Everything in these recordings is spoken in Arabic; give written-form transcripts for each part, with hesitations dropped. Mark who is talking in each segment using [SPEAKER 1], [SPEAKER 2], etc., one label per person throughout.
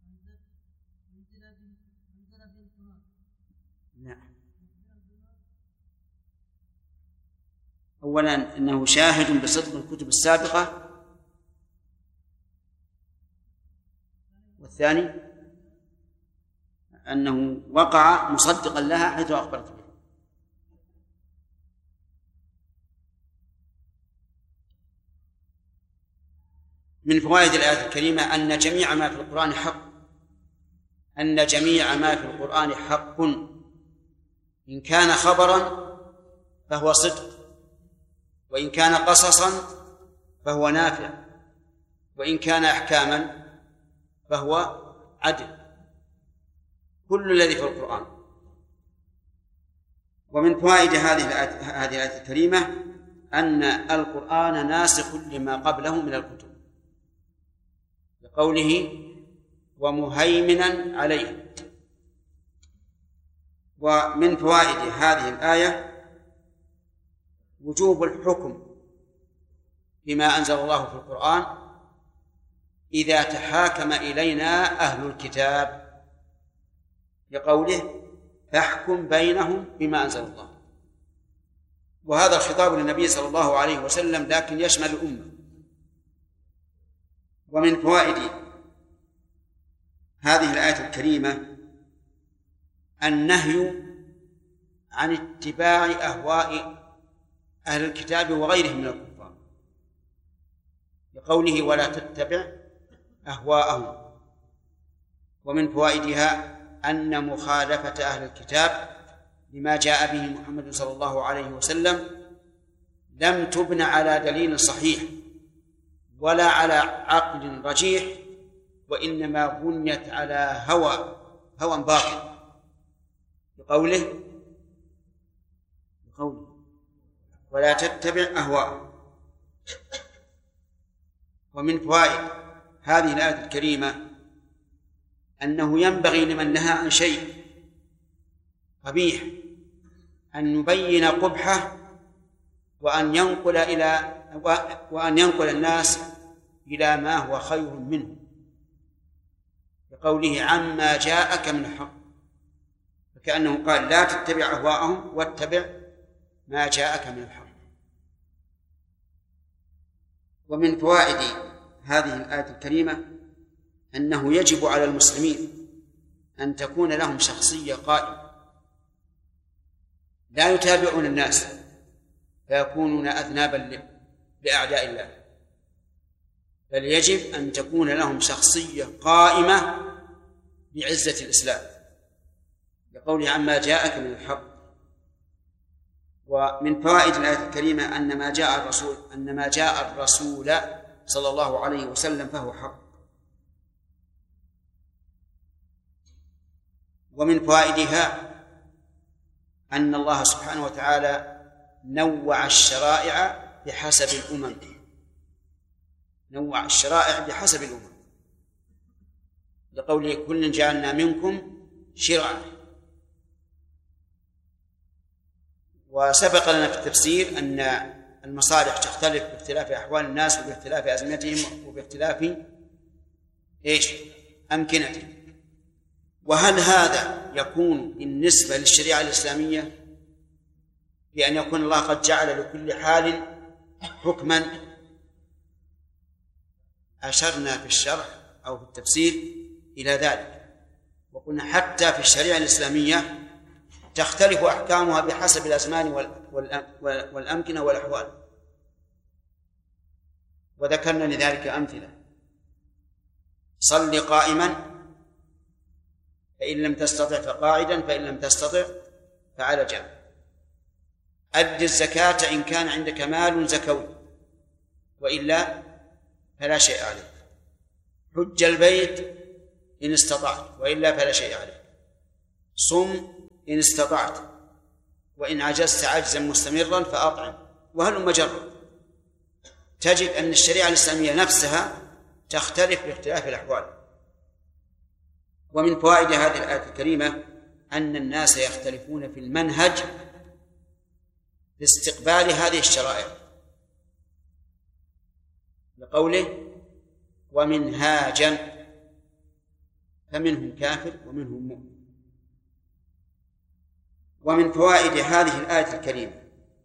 [SPEAKER 1] نعم. أولا أنه شاهد بصدق الكتب السابقة، والثاني أنه وقع مصدقا لها حيث أخبرت به. من فوائد الآية الكريمة أن جميع ما في القرآن حق، أن جميع ما في القرآن حق، إن كان خبرا فهو صدق، وإن كان قصصا فهو نافع، وإن كان أحكاما فهو عدل، كل الذي في القرآن. ومن فوائد هذه الآية الكريمة أن القرآن ناسخ لما قبله من الكتب، بقوله ومهيمنا عليه. ومن فوائد هذه الآية وجوب الحكم بما أنزل الله في القرآن إذا تحاكم إلينا أهل الكتاب، لقوله فاحكم بينهم بما أنزل الله. وهذا الخطاب للنبي صلى الله عليه وسلم لكن يشمل الأمة. ومن فوائد هذه الآية الكريمة النهي عن اتباع أهواء أهل الكتاب وغيرهم من الكفار، لقوله ولا تتبع أهواءهم. ومن فوائدها أن مخالفة أهل الكتاب لما جاء به محمد صلى الله عليه وسلم لم تبن على دليل صحيح ولا على عقل رجيح، وإنما بنيت على هوى باطل، بقوله ولا تتبع أهواءهم. ومن فوائد هذه الآية الكريمة أنه ينبغي لمن نهى عن شيء قبيح أن يبين قبحه وأن ينقل الناس إلى ما هو خير منه، بقوله عما جاءك من الحق، فكأنه قال لا تتبع أهواءهم واتبع ما جاءك من الحق. ومن فوائد هذه الآية الكريمة أنه يجب على المسلمين أن تكون لهم شخصية قائمة، لا يتابعون الناس فيكونون أذنابا لأعداء الله، بل يجب أن تكون لهم شخصية قائمة بعزة الإسلام، لقوله عما جاءك من الحق. ومن فوائد الآية الكريمة أن ما جاء الرسول صلى الله عليه وسلم فهو حق. ومن فوائدها أن الله سبحانه وتعالى نوع الشرائع بحسب الأمم، نوع الشرائع بحسب الأمم، لقوله كل جعلنا منكم شرعا. وسبق لنا في التفسير أن المصالح تختلف باختلاف أحوال الناس وباختلاف أزمنتهم وباختلاف أمكنتهم. وهل هذا يكون بالنسبة للشريعة الإسلامية بأن يكون الله قد جعل لكل حال حكما؟ أشرنا في الشرح أو في التفسير إلى ذلك، وقلنا حتى في الشريعة الإسلامية تختلف أحكامها بحسب الأزمان والأمكنة والأحوال، وذكرنا لذلك أمثلة: صل قائما فإن لم تستطع فقاعدا، فإن لم تستطع فعلى جنب، أد الزكاة إن كان عندك مال زكوي وإلا فلا شيء عليك، حج البيت إن استطعت وإلا فلا شيء عليك، صم إن استطعت وإن عجزت عجزا مستمرا فأطعم، وهل مجرد. تجد أن الشريعة الإسلامية نفسها تختلف باختلاف الأحوال. ومن فوائد هذه الآية الكريمة أن الناس يختلفون في المنهج لاستقبال هذه الشرائع، لقوله ومنهاجا، فمنهم كافر ومنهم مؤمن. ومن فوائد هذه الآية الكريمة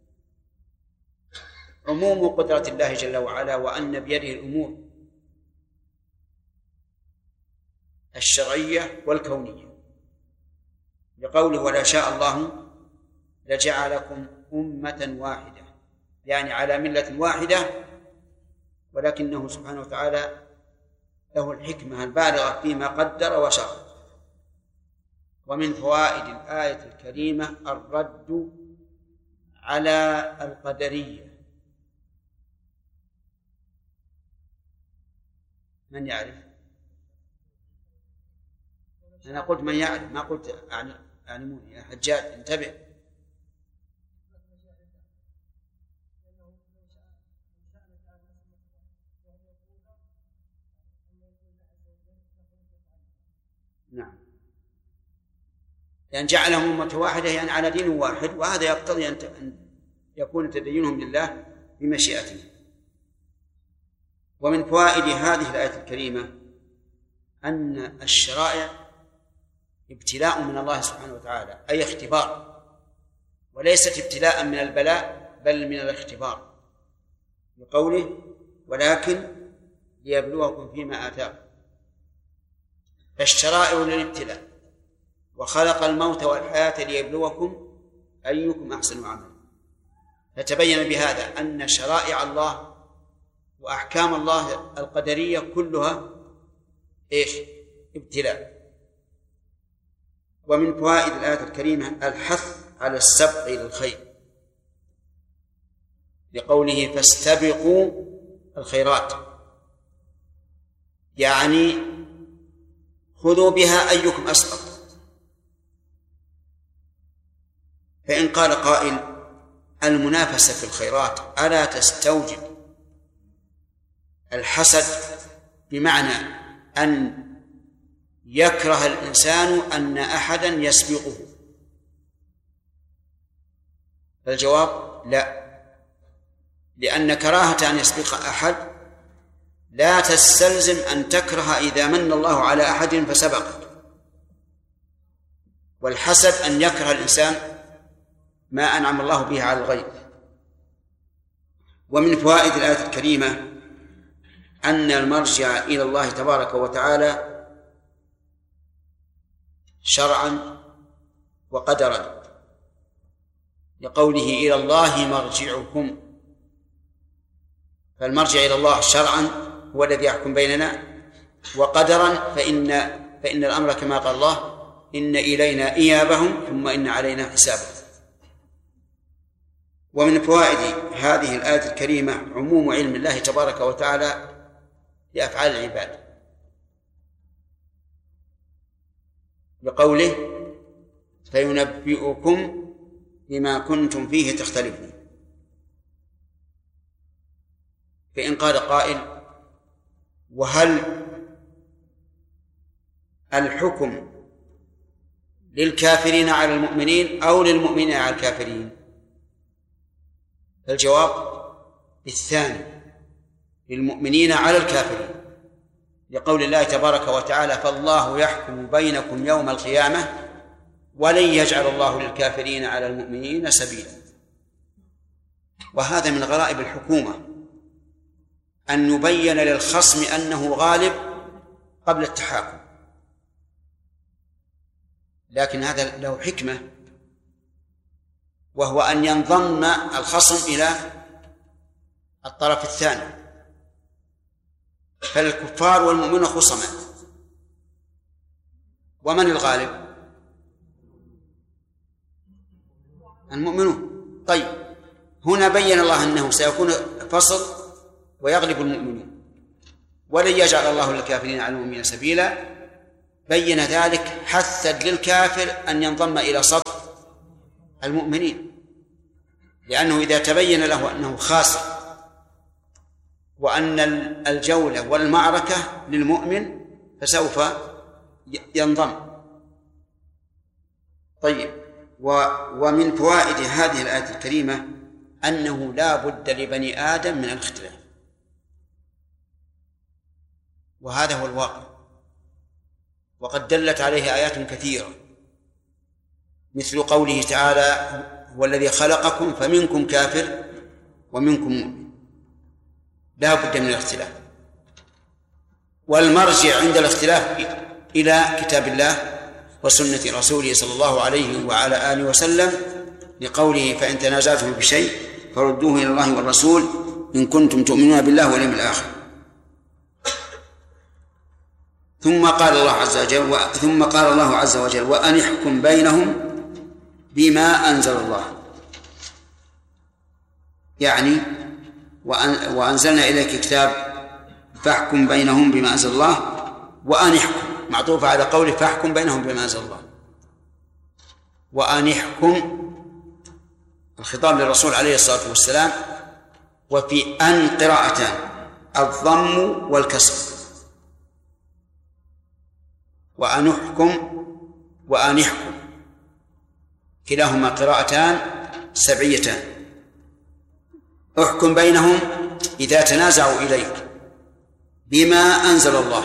[SPEAKER 1] عموم قدرة الله جل وعلا، وأن بيده الأمور الشرعية والكونية، لقوله ولا شاء الله لجعلكم أمة واحدة، يعني على ملة واحدة، ولكنه سبحانه وتعالى له الحكمة البالغة فيما قدر وشرع. ومن فوائد الآية الكريمة الرد على القدرية. من يعرف؟ أنا قلت من يعرف، ما قلت أعلمون. يا حجاج انتبه. نعم، لأن جعلهم أمة واحدة يعني على دين واحد، وهذا يقتضي أن يكون تدينهم لله بمشيئته. ومن فوائد هذه الآية الكريمة أن الشرائع ابتلاء من الله سبحانه وتعالى، أي اختبار، وليست ابتلاء من البلاء بل من الاختبار، بقوله ولكن ليبلوكم فيما آتاكم. فالشرائع للابتلاء، وخلق الموت والحياة ليبلوكم أيكم أحسن عملا. فتبين بهذا أن شرائع الله وأحكام الله القدرية كلها ابتلاء. ومن فوائد الآية الكريمة الحث على السبق إلى الخير، لقوله فاستبقوا الخيرات، يعني خذوا بها أيكم أسبق. فإن قال قائل المنافسة في الخيرات ألا تستوجب الحسد، بمعنى أن يكره الإنسان أن أحدا يسبقه؟ فالجواب لا، لأن كراهة أن يسبق أحد لا تستلزم أن تكره إذا من الله على أحد فسبقك. والحسد أن يكره الإنسان ما أنعم الله به على الغير. ومن فوائد الآية الكريمة أن المرجع إلى الله تبارك وتعالى شرعا وقدرا، لقوله إلى الله مرجعكم. فالمرجع إلى الله شرعا هو الذي يحكم بيننا، وقدرا فإن الأمر كما قال الله إن إلينا إيابهم ثم إن علينا حسابهم. ومن فوائد هذه الآية الكريمة عموم علم الله تبارك وتعالى بأفعال العباد، بقوله فينبئكم بما كنتم فيه تختلفون. فإن قال قائل وهل الحكم للكافرين على المؤمنين أو للمؤمنين على الكافرين؟ الجواب بالثاني، للمؤمنين على الكافرين، لقول الله تبارك وتعالى فالله يحكم بينكم يوم القيامة ولن يجعل الله للكافرين على المؤمنين سبيلا. وهذا من غرائب الحكومة أن يبين للخصم أنه غالب قبل التحاكم، لكن هذا له حكمة، وهو أن ينضم الخصم إلى الطرف الثاني. فالكفار والمؤمنون خصما، ومن الغالب؟ المؤمنون. طيب هنا بين الله أنه سيكون فصل ويغلب المؤمنون، ولن يجعل الله للكافرين على المؤمنين سبيلا. بين ذلك حثا للكافر أن ينضم إلى صف المؤمنين، لأنه إذا تبين له أنه خاسر وأن الجولة والمعركة للمؤمن فسوف ينضم. طيب ومن فوائد هذه الآية الكريمة أنه لا بد لبني آدم من الاختلاف، وهذا هو الواقع. وقد دلت عليه آيات كثيرة، مثل قوله تعالى: هو الذي خلقكم فمنكم كافر ومنكم مؤمن. لا بد من الاختلاف، والمرجع عند الاختلاف إلى كتاب الله وسنة رسوله صلى الله عليه وعلى آله وسلم، لقوله: فإن تنازعتم بشيء فردوه إلى الله والرسول إن كنتم تؤمنون بالله واليوم الآخر. ثم قال الله عز وجل: وأن احكم بينهم بما أنزل الله، يعني وأنزلنا إليك كتاب فاحكم بينهم بما أنزل الله، وأن احكم معطوف على قوله فاحكم بينهم بما أنزل الله. وأن احكم الخطاب للرسول عليه الصلاة والسلام، وفي أن قراءتان، الضم والكسر، وأن احكم وأن احكم كلاهما قراءتان سبعيتان. احكم بينهم إذا تنازعوا إليك بما أنزل الله،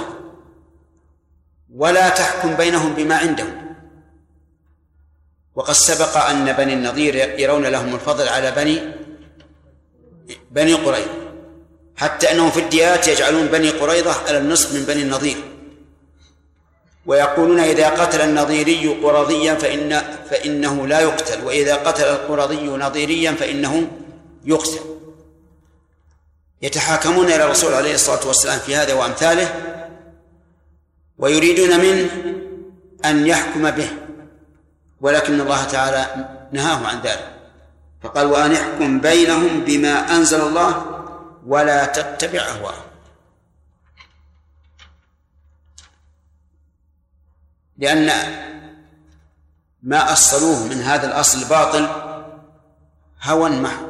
[SPEAKER 1] ولا تحكم بينهم بما عندهم. وقد سبق أن بني النضير يرون لهم الفضل على بني قريظة، حتى أنهم في الديات يجعلون بني قريظة على النصف من بني النضير، ويقولون: إذا قتل النضيري قرظيا فإنه لا يقتل، وإذا قتل القرظي نضيريا فإنه يقتل. يتحاكمون إلى الرسول عليه الصلاة والسلام في هذا وأمثاله، ويريدون منه أن يحكم به، ولكن الله تعالى نهاه عن ذلك، فقال: وأن احكم بينهم بما أنزل الله ولا تتبع أهواءهم. لأن ما أصلوه من هذا الأصل الباطل هوى محض،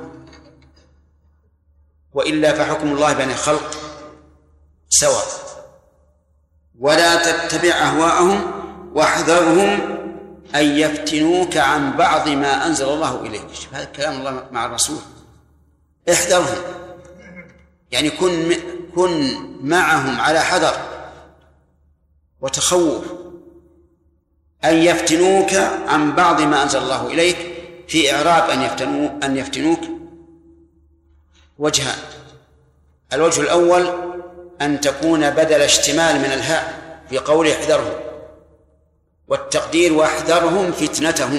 [SPEAKER 1] وإلا فحكم الله بين الخلق سواء. ولا تتبع أهواءهم واحذرهم أن يفتنوك عن بعض ما أنزل الله إليك. هذا كلام الله مع الرسول، احذرهم، يعني كن معهم على حذر وتخوف أن يفتنوك عن بعض ما أنزل الله إليك. في إعراب أن يفتنوك وجهان: الوجه الأول أن تكون بدل اشتمال من الهاء في قوله احذرهم، والتقدير واحذرهم فتنتهم.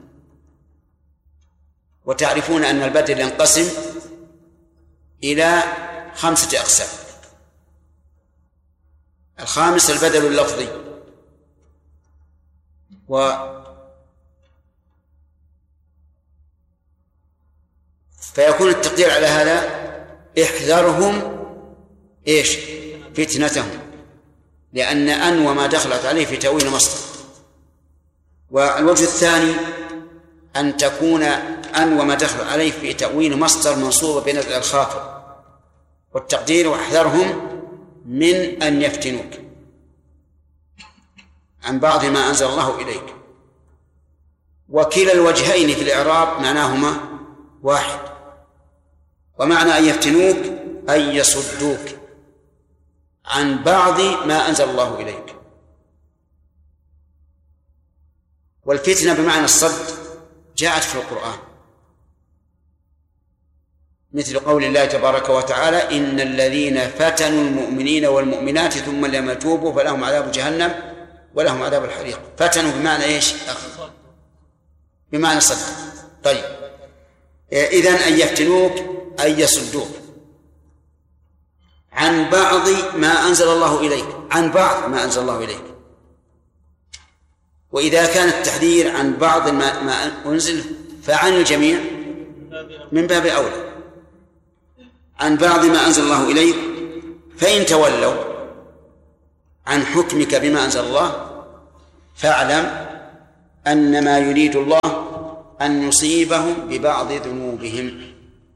[SPEAKER 1] وتعرفون أن البدل ينقسم إلى 5 أقسام: الخامس البدل اللفظي، فيكون التقدير على هذا: احذرهم فتنتهم، لأن أن وما دخلت عليه في تأويل مصدر. والوجه الثاني أن تكون أن وما دخل عليه في تأويل مصدر منصوب بنزع الخافض، والتقدير واحذرهم من أن يفتنوك عن بعض ما أنزل الله إليك. وكلا الوجهين في الإعراب معناهما واحد، ومعنى أن يفتنوك أن يصدوك عن بعض ما أنزل الله إليك. والفتنة بمعنى الصد جاءت في القرآن، مثل قول الله تبارك وتعالى: إن الذين فتنوا المؤمنين والمؤمنات ثم لم يتوبوا فلهم عذاب جهنم ولهم عذاب الحريق. فتنوا بمعنى ايش؟ بمعنى صد. طيب، إذن أن يفتنوك أن يصدوك عن بعض ما أنزل الله إليك، عن بعض ما أنزل الله إليك. وإذا كان التحذير عن بعض ما أنزل فعن الجميع من باب أولى، عن بعض ما أنزل الله إليك. فإن تولوا عن حكمك بما أنزل الله فاعلم أن ما يريد الله أن يصيبهم ببعض ذنوبهم.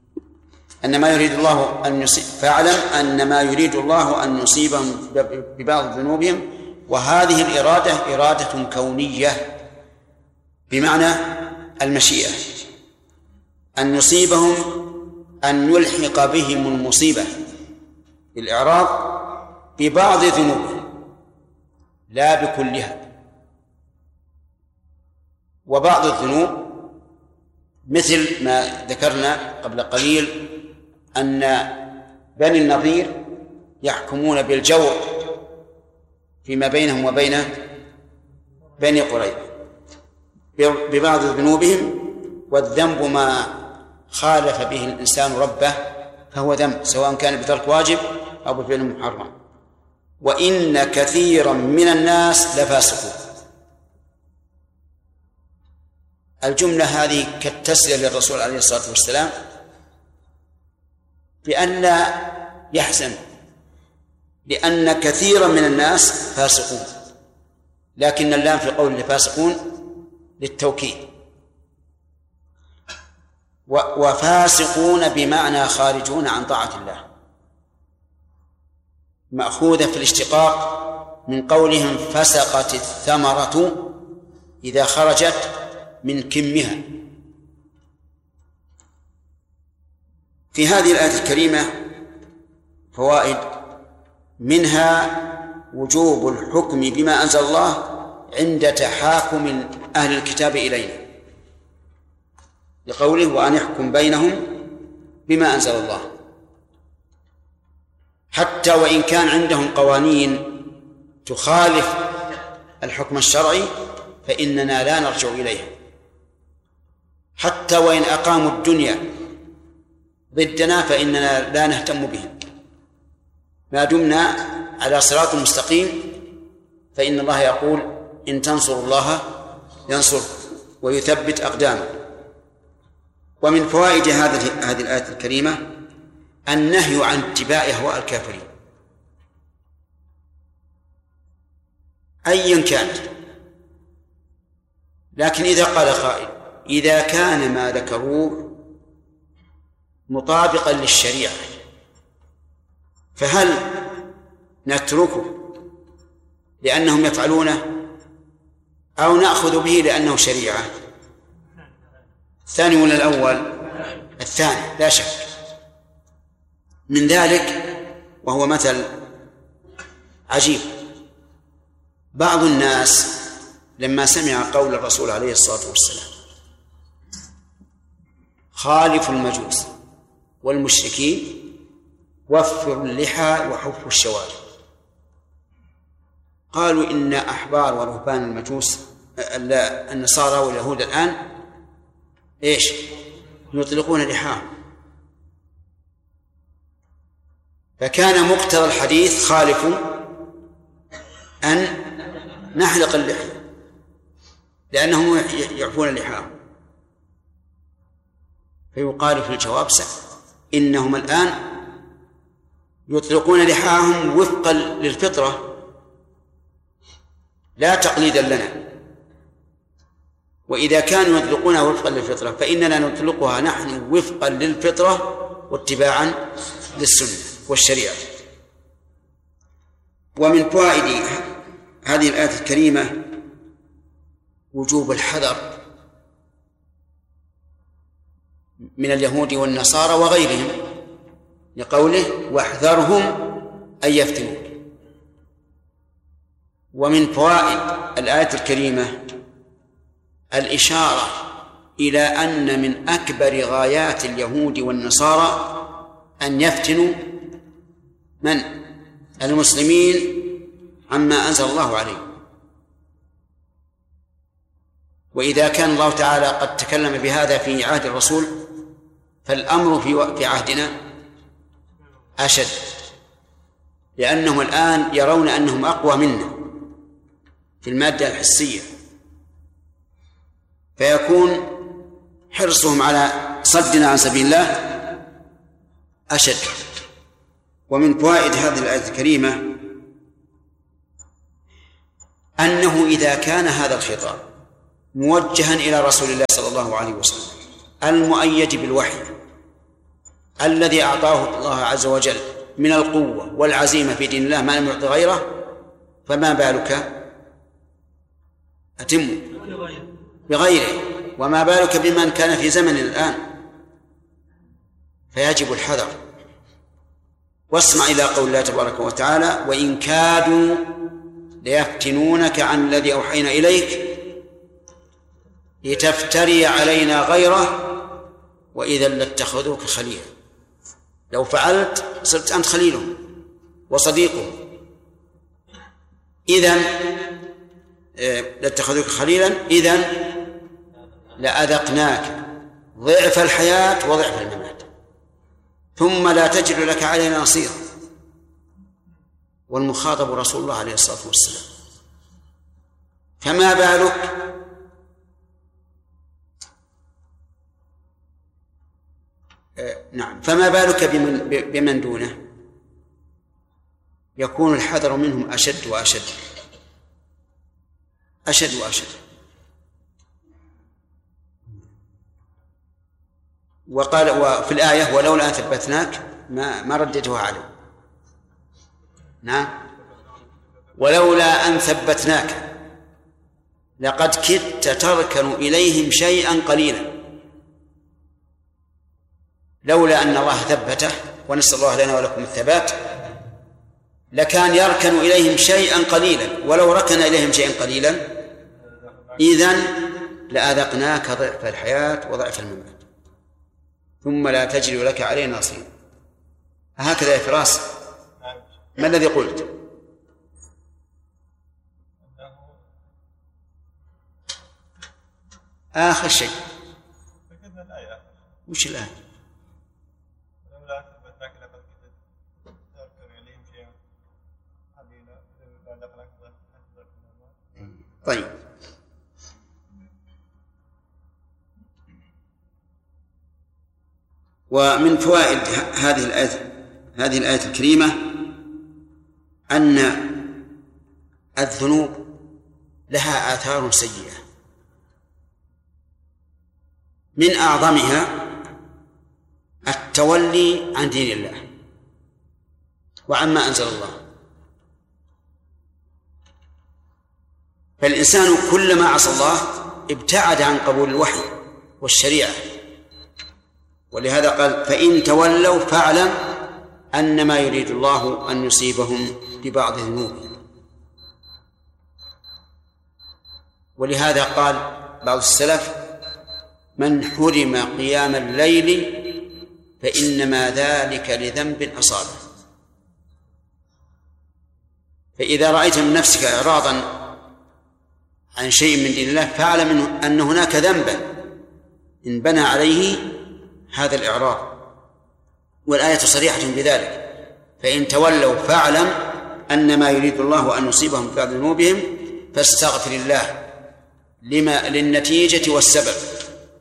[SPEAKER 1] فاعلم أن ما يريد الله أن يصيبهم ببعض ذنوبهم. وهذه الإرادة إرادة كونية بمعنى المشيئة، أن يصيبهم، أن يلحق بهم المصيبة بالإعراض ببعض ذنوبهم، لا بكلها. وبعض الذنوب مثل ما ذكرنا قبل قليل أن بني النضير يحكمون بالجور فيما بينهم وبين بني قريظة ببعض ذنوبهم، والذنب ما خالف به الإنسان ربه فهو ذنب، سواء كان بترك واجب أو بفعل محرم. وإن كثيرا من الناس لفاسقون. الجملة هذه كالتسلية للرسول عليه الصلاة والسلام بأن لا يحزن، لأن كثيرا من الناس فاسقون، لكن اللام في قول فاسقون للتوكيد. وفاسقون بمعنى خارجون عن طاعة الله، مأخوذة في الاشتقاق من قولهم فسقت الثمرة إذا خرجت من كمها. في هذه الآية الكريمة فوائد، منها وجوب الحكم بما أنزل الله عند تحاكم أهل الكتاب إلينا، لقوله وأن يحكم بينهم بما أنزل الله، حتى وإن كان عندهم قوانين تخالف الحكم الشرعي فإننا لا نرجع إليها، حتى وإن أقاموا الدنيا ضدنا فإننا لا نهتم بهم، ما دمنا على صراط مستقيم، فإن الله يقول إن تنصروا الله ينصركم ويثبت أقدامكم. ومن فوائد هذه الآية الكريمة النهي عن اتباع أهواء الكافرين أيا كانت. لكن إذا قال قائل إذا كان ما ذكروه مطابقا للشريعة فهل نتركه لأنهم يفعلونه أو نأخذ به لأنه شريعة؟ الثاني ولا الأول؟ الثاني لا شك. من ذلك وهو مثل عجيب، بعض الناس لما سمع قول الرسول عليه الصلاة والسلام خالفوا المجوس والمشركين وفروا اللحى وحفوا الشوارب، قالوا إن أحبار ورهبان المجوس النصارى واليهود الآن إيش يطلقون لحاهم، فكان مقتضى الحديث خالف أن نحلق اللحية لأنهم يعفون لحاهم. فيقال في الجواب إنهم الآن يطلقون لحاهم وفقا للفطرة لا تقليدا لنا، وإذا كانوا يطلقونها وفقا للفطرة فإننا نطلقها نحن وفقا للفطرة واتباعا للسنة والشريعة. ومن فوائد هذه الآية الكريمة وجوب الحذر من اليهود والنصارى وغيرهم، لقوله واحذرهم أن يفتنوك. ومن فوائد الآية الكريمة الإشارة إلى أن من أكبر غايات اليهود والنصارى أن يفتنوا من؟ المسلمين عما أنزل الله عليه. وإذا كان الله تعالى قد تكلم بهذا في عهد الرسول فالأمر في عهدنا أشد، لأنهم الآن يرون أنهم أقوى منا في المادة الحسية، فيكون حرصهم على صدنا عن سبيل الله أشد. ومن فوائد هذه الآية الكريمة أنه إذا كان هذا الخطاب موجها إلى رسول الله صلى الله عليه وسلم المؤيد بالوحي الذي أعطاه الله عز وجل من القوة والعزيمة في دين الله ما لم يعط غيره، فما بالك بغيره، وما بالك بمن كان في زمن الآن؟ فيجب الحذر. واسمع إلى قول الله تبارك وتعالى وإن كادوا ليفتنونك عن الذي أوحينا إليك لتفتري علينا غيره وإذا لاتخذوك خليلا. لو فعلت صرت أنت خليله وصديقه، إذن لاتخذوك خليلا إذن لأذقناك ضعف الحياة وضعف الممات ثم لا تجد لك علينا نصيرا. والمخاطب رسول الله عليه الصلاة والسلام، فما بالك فما بالك بمن دونه؟ يكون الحذر منهم أشد وأشد أشد وأشد. وقال وفي الآية ولولا أن ثبتناك ما رددها عليه. نعم، ولولا أن ثبتناك لقد كدت تركن إليهم شيئا قليلا. لولا أن الله ثبته، ونسأل الله لنا ولكم الثبات، لكان يركن إليهم شيئا قليلا، ولو ركن إليهم شيئا قليلا إذن لأذقناك ضعف الحياة وضعف الممات ثم لا تجد لك علينا نصيرا. هكذا يا فراس، ما الذي قلت؟ آخر شيء وش الآن؟ طيب، ومن فوائد هذه الآية الكريمة أن الذنوب لها آثار سيئة، من أعظمها التولي عن دين الله وعما أنزل الله. فالإنسان كلما عصى الله ابتعد عن قبول الوحي والشريعة، ولهذا قال فإن تولوا فاعلم أنما يريد الله أن يصيبهم ببعض ذنوبهم. ولهذا قال بعض السلف من حرم قيام الليل فإنما ذلك لذنب أصابه. فإذا رأيت من نفسك إعراضا عن شيء من دين الله فاعلم أن هناك ذنبا إن بنى عليه هذا الإعراض، والآية صريحة بذلك. فإن تولوا فاعلم أنما يريد الله أن يصيبهم ببعض ذنوبهم فاستغفر الله للنتيجة والسبب.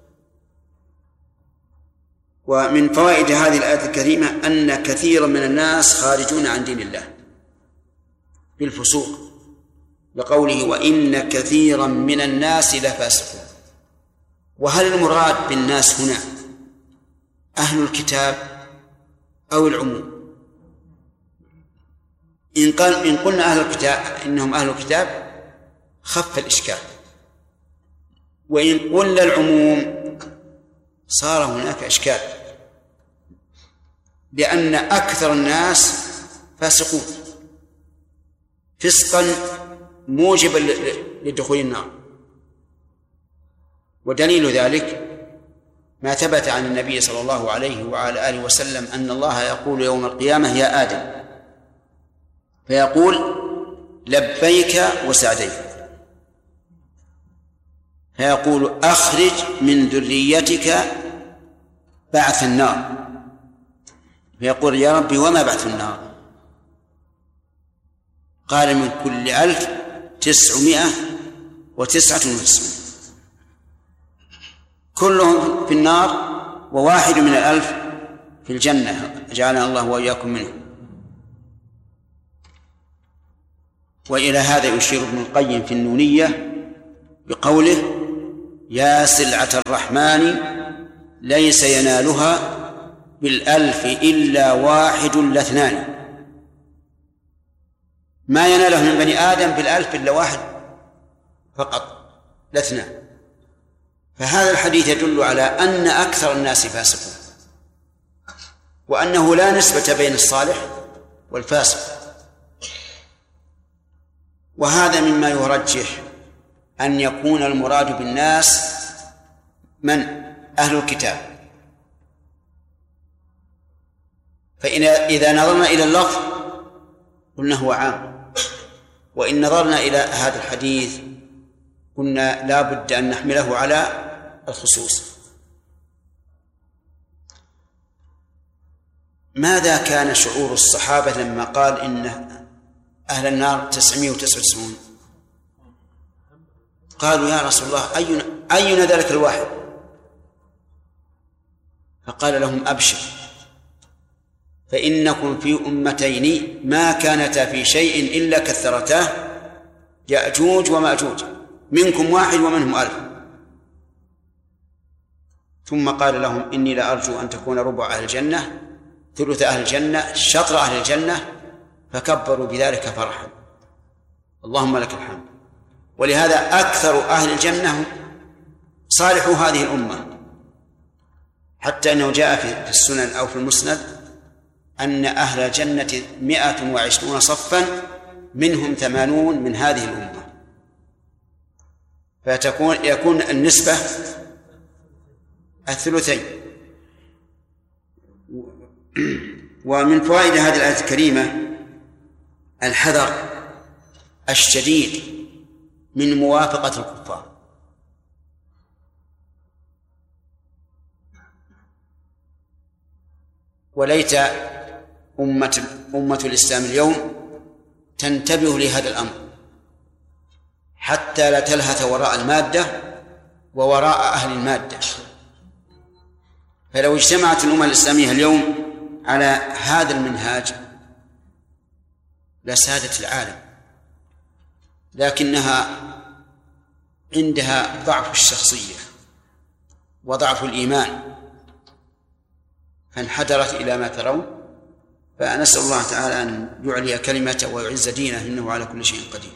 [SPEAKER 1] ومن فوائد هذه الآية الكريمة أن كثيرا من الناس خارجون عن دين الله بالفسوق، لقوله وإن كثيرا من الناس لفاسقون. وهل المراد بالناس هنا أهل الكتاب أو العموم؟ إن قلنا أهل الكتاب إنهم أهل الكتاب خف الإشكال، وإن قلنا العموم صار هناك إشكال، لأن أكثر الناس فاسقون فسقا موجبا لدخول النار. ودليل ذلك ما ثبت عن النبي صلى الله عليه وعلى آله وسلم أن الله يقول يوم القيامة يا آدم، فيقول لبيك وسعديك، فيقول أخرج من ذريتك بعث النار، فيقول يا ربي وما بعث النار؟ قال من كل 1999 كلهم في النار وواحد من 1000 في الجنة، جعلنا الله وإياكم منه. وإلى هذا يشير ابن القيم في النونية بقوله يا سلعة الرحمن ليس ينالها بال1000 إلا واحد لاثنان، ما يناله من بني آدم بال1000 إلا واحد فقط لاثنان. فهذا الحديث يدل على أن أكثر الناس فاسقون، وأنه لا نسبة بين الصالح والفاسق. وهذا مما يرجح أن يكون المراد بالناس من؟ أهل الكتاب. فإذا نظرنا إلى اللفظ قلنا هو عام، وإن نظرنا إلى هذا الحديث قلنا لا بد أن نحمله على الخصوص. ماذا كان شعور الصحابة لما قال إن أهل النار 999؟ قالوا يا رسول الله أينا ذلك الواحد؟ فقال لهم أبشر، فإنكم في أمتين ما كانتا في شيء إلا كثرتاه، يأجوج ومأجوج، منكم واحد ومنهم 1000. ثم قال لهم إني لأرجو أن تكون ربع أهل الجنة، ثلث أهل الجنة، شطر أهل الجنة، فكبروا بذلك فرحا. اللهم لك الحمد. ولهذا أكثر أهل الجنة صالحوا هذه الأمة، حتى أنه جاء في السنن أو في المسند أن أهل الجنة 120 صفا منهم 80 من هذه الأمة، فيكون النسبة الثلثين. ومن فوائد هذه الآية الكريمة الحذر الشديد من موافقة الكفار. وليت أمة الإسلام اليوم تنتبه لهذا الأمر حتى لا تلهث وراء المادة ووراء أهل المادة. فلو اجتمعت الأمة الإسلامية اليوم على هذا المنهاج لسادت العالم، لكنها عندها ضعف الشخصية وضعف الإيمان فانحدرت إلى ما ترون. فنسأل الله تعالى أن يعلي كلمته ويعز دينه، إنه على كل شيء قدير.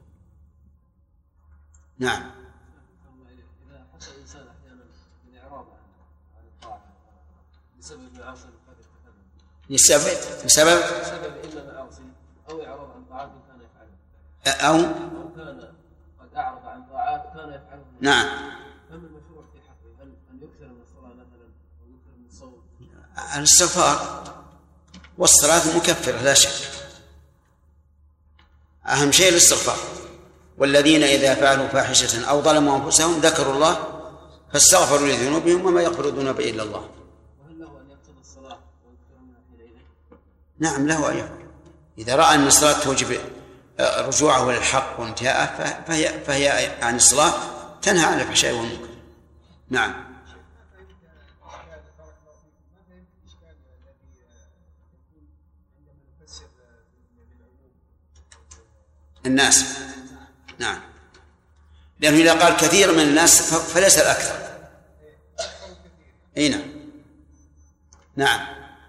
[SPEAKER 1] نعم.
[SPEAKER 2] إذا حصل الإنسان أحيانا من إعراض عن الطاعة بسبب معاصي
[SPEAKER 1] بسبب
[SPEAKER 2] إما معاصي أو إعراض عن طاعات كان يفعلها
[SPEAKER 1] أو
[SPEAKER 2] كان قد أعرض عن طاعات كان يفعلها.
[SPEAKER 1] نعم.
[SPEAKER 2] فما المشروع في حقه؟ أن يكثر من الصلاة مثلا أو يكثر من الصوم؟
[SPEAKER 1] الاستغفار والصلاة مكفرة لا شك، أهم شيء الاستغفار. والذين إذا فعلوا فاحشة أو ظلموا أنفسهم ذكروا الله فاستغفروا لذنوبهم وما يغفر الذنوب إلا الله.
[SPEAKER 2] وهل له أن يقصد الصلاة ويكثر منها حينئذ؟
[SPEAKER 1] نعم له أن يفعل. إذا رأى أن الصلاة توجب رجوعه للحق وانتهاءه فهي عن الصلاة تنهى عن الفحشاء والمنكر. نعم. الناس، نعم، لأنه إذا قال كثير من الناس فليس الأكثر. أي نعم. نعم.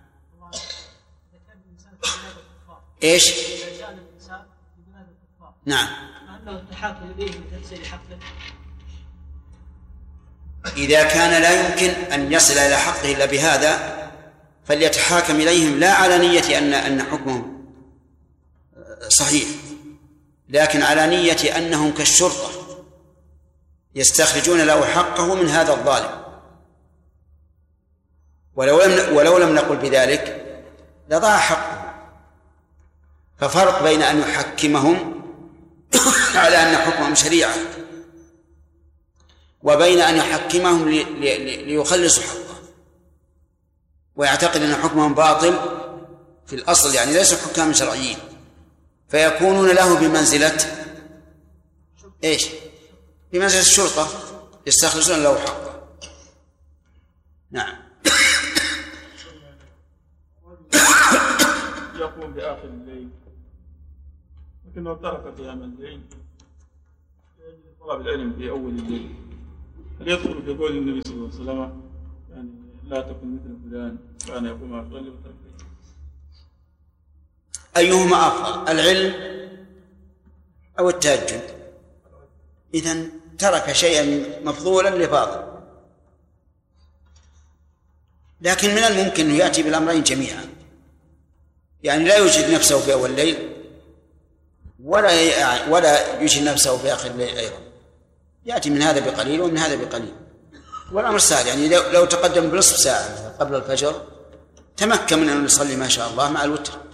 [SPEAKER 1] إيش؟ نعم. إذا كان لا يمكن أن يصل إلى حقه إلا بهذا فليتحاكم إليهم لا على نية أن حكمهم صحيح، لكن على نية أنهم كالشرطة يستخرجون له حقه من هذا الظالم. ولو لم نقل بذلك لضاع حقه. ففرق بين أن يحكمهم على أن حكمهم شريعة وبين أن يحكمهم ليخلصوا حقه ويعتقد أن حكمهم باطل في الأصل، يعني ليسوا حكاما شرعيين، فيكونون له بمنزلة إيش؟ بمنزلة الشرطة يستخلصون له حقه. نعم.
[SPEAKER 3] يقوم بآخر الليل لكنه ترك قيام الليل طلب العلم في أول الليل، هل يدخل في قول النبي صلى الله عليه وسلم يعني لا تكن مثل فلان كان يقوم يصلي وترك؟
[SPEAKER 1] أيهما أفضل، العلم أو التهجد؟ إذن ترك شيئا مفضولا لفاضل. لكن من الممكن أن يأتي بالأمرين جميعا، يعني لا يجهد نفسه في أول الليل ولا يشغل نفسه في آخر الليل أيضا، يأتي من هذا بقليل ومن هذا بقليل، والأمر سهل. يعني لو تقدم بنصف ساعة قبل الفجر تمكن من أن يصلي ما شاء الله مع الوتر.